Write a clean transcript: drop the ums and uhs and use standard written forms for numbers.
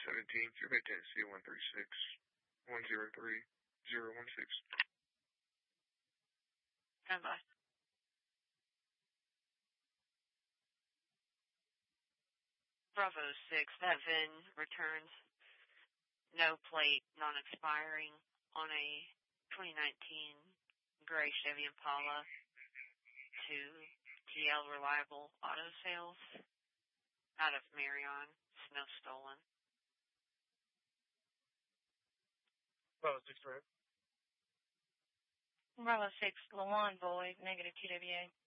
17, Survey Tennessee 136-103-016. Stand by. Bravo 6-7 returns no plate, non-expiring on a 2019 gray Chevy Impala to TL Reliable Auto Sales out of Marion, snow stolen. Bravo 6, right? Bravo 6, Lawan Void, negative QWA.